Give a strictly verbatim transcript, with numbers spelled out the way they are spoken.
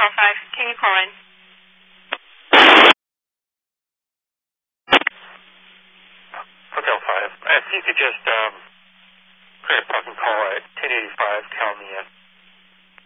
Hotel five. Can you call in? Hotel five. If you could just um, create a parking call at ten eighty-five Calamia.